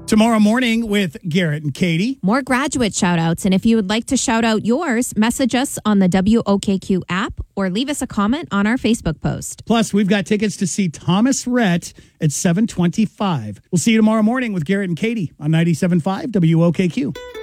Tomorrow morning with Garrett and Katie. More graduate shout outs. And if you would like to shout out yours, message us on the WOKQ app or leave us a comment on our Facebook post. Plus, we've got tickets to see Thomas Rhett at 7:25. We'll see you tomorrow morning with Garrett and Katie on 97.5 WOKQ.